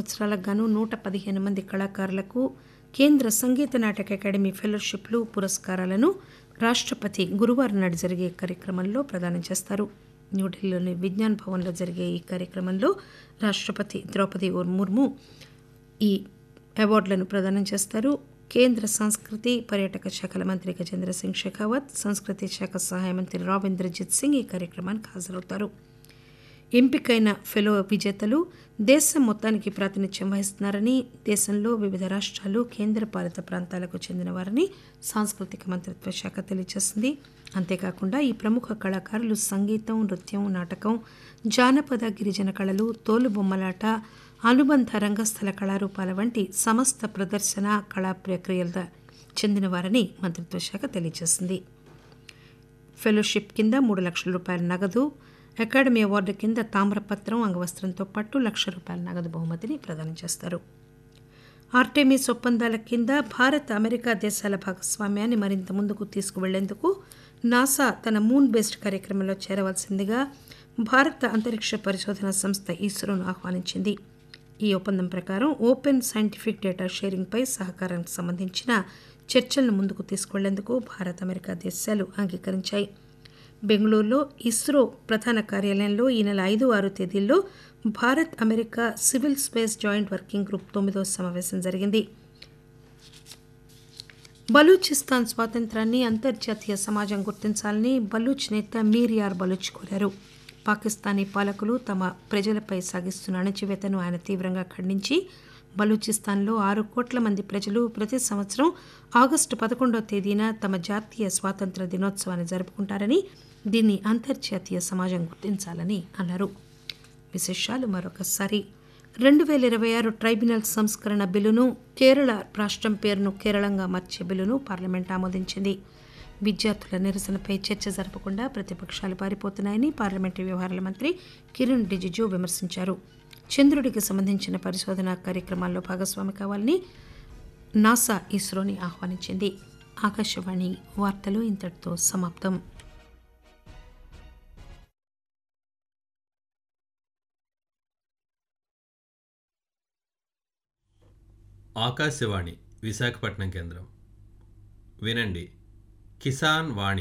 సంవత్సరాలకు గాను 115 మంది కళాకారులకు కేంద్ర సంగీత నాటక అకాడమీ ఫెలోషిప్లు, పురస్కారాలను రాష్టపతి గురువారం నాడు జరిగే కార్యక్రమంలో ప్రదానం చేస్తారు. న్యూఢిల్లీలోని విజ్ఞాన్ భవన్లో జరిగే ఈ కార్యక్రమంలో రాష్టపతి ద్రౌపది ముర్ము ఈ అవార్డులను ప్రదానం చేస్తారు. కేంద్ర సంస్కృతి, పర్యాటక శాఖల మంత్రి గజేంద్ర సింగ్ షెకావత్, సంస్కృతి శాఖ సహాయ మంత్రి రావ్ ఇంద్రజిత్ సింగ్ ఈ కార్యక్రమానికి హాజరవుతారు. ఎంపికైన ఫెలో విజేతలు దేశం మొత్తానికి ప్రాతినిధ్యం వహిస్తున్నారని, దేశంలో వివిధ రాష్ట్రాలు, కేంద్రపాలిత ప్రాంతాలకు చెందిన వారని సాంస్కృతిక మంత్రిత్వ శాఖ తెలియజేసింది. అంతేకాకుండా ఈ ప్రముఖ కళాకారులు సంగీతం, నృత్యం, నాటకం, జానపద, గిరిజన కళలు, తోలుబొమ్మలాట, అనుబంధ రంగస్థల కళారూపాల వంటి సమస్త ప్రదర్శన కళా ప్రక్రియల చెందినవారని మంత్రిత్వ శాఖ తెలియజేసింది. ఫెలోషిప్ కింద 3 లక్షల రూపాయల నగదు, అకాడమీ అవార్డు కింద తామ్రపత్రం, అంగవస్త్రంతో పాటు ₹1,00,000 నగదు బహుమతిని ప్రదానం చేస్తారు. ఆర్టెమిస్ ఒప్పందాల కింద భారత్, అమెరికా దేశాల భాగస్వామ్యాన్ని మరింత ముందుకు తీసుకువెళ్లేందుకు నాసా తన మూన్ బేస్డ్ కార్యక్రమంలో చేరవలసిందిగా భారత అంతరిక్ష పరిశోధన సంస్థ ఇస్రోను ఆహ్వానించింది. ఈ ఒప్పందం ప్రకారం ఓపెన్ సైంటిఫిక్ డేటా షేరింగ్పై సహకారానికి సంబంధించిన చర్చలను ముందుకు తీసుకువెళ్లేందుకు భారత్, అమెరికా దేశాలు అంగీకరించాయి. బెంగళూరులో ఇస్రో ప్రధాన కార్యాలయంలో ఈ నెల 5, 6 తేదీల్లో Bharat, America civil space joint working group 9వ సమావేశం జరిగింది. బలూచిస్తాన్ స్వాతంత్రాన్ని అంతర్జాతీయ సమాజం గుర్తించాలని బలూచ్ నేత మీర్ యార్ బలూచ్ కోరారు. పాకిస్తానీ పాలకులు తమ ప్రజలపై సాగిస్తున్న అణచివేతను ఆయన తీవ్రంగా ఖండించి, బలూచిస్తాన్లో 6 కోట్ల మంది ప్రజలు ప్రతి సంవత్సరం ఆగస్టు 11వ తేదీన తమ జాతీయ స్వాతంత్ర దినోత్సవాన్ని జరుపుకుంటారని, దీన్ని అంతర్జాతీయ సమాజం గుర్తించాలని అన్నారు. విశేషాలు మరొకసారి. 2026 ట్రైబ్యునల్ సంస్కరణ బిల్లును, కేరళ రాష్ట్రం పేరును కేరళంగా మార్చే బిల్లును పార్లమెంట్ ఆమోదించింది. విద్యార్థుల నిరసనపై చర్చ జరపకుండా ప్రతిపక్షాలు పారిపోతున్నాయని పార్లమెంటరీ వ్యవహారాల మంత్రి కిరణ్ రిజిజు విమర్శించారు. చంద్రుడికి సంబంధించిన పరిశోధనా కార్యక్రమాల్లో భాగస్వామి కావాలని నాసా ఇస్రోని ఆహ్వానించింది. ఆకాశవాణి వార్తలు ఇంతటితో సమాప్తం. ఆకాశవాణి విశాఖపట్నం కేంద్రం. వినండి కిసాన్ వాణి.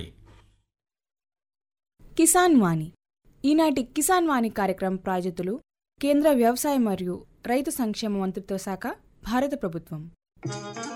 కిసాన్ వాణి. ఈనాటి కిసాన్ వాణి కార్యక్రమం ప్రాయోజితులు కేంద్ర వ్యవసాయ మరియు రైతు సంక్షేమ మంత్రిత్వ శాఖ, భారత ప్రభుత్వం.